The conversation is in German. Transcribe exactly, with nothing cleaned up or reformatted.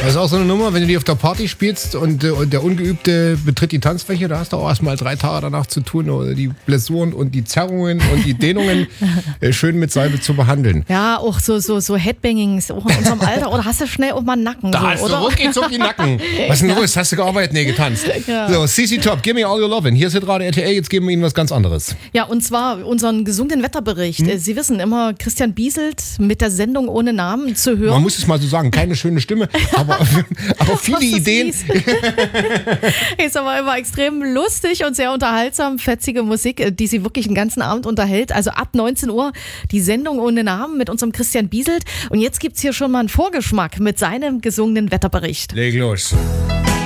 Das ist auch so eine Nummer, wenn du die auf der Party spielst und, äh, und der Ungeübte betritt die Tanzfläche, da hast du auch erstmal drei Tage danach zu tun, oder die Blessuren und die Zerrungen und die Dehnungen äh, schön mit Salbe zu behandeln. Ja, auch so, so, so Headbangings, auch in unserem Alter. Oder hast du schnell auch mal einen Nacken? Da so, hast oder? du ruckzuck die Nacken. Was ist denn los? Hast du gearbeitet? Nee, getanzt. Ja. So, C C Top, give me all your lovin'. Hier ist jetzt gerade R T L, jetzt geben wir Ihnen was ganz anderes. Ja, und zwar unseren gesungenen Wetterbericht. Hm? Sie wissen immer, Christian Bieselt mit der Sendung ohne Namen zu hören. Man muss es mal so sagen, keine schöne Stimme, aber, aber viele Ideen. Ist aber immer extrem lustig und sehr unterhaltsam, fetzige Musik, die sie wirklich den ganzen Abend unterhält. Also ab neunzehn Uhr die Sendung ohne Namen mit unserem Christian Bieselt. Und jetzt gibt's hier schon mal einen Vorgeschmack mit seinem gesungenen Wetterbericht. Leg los.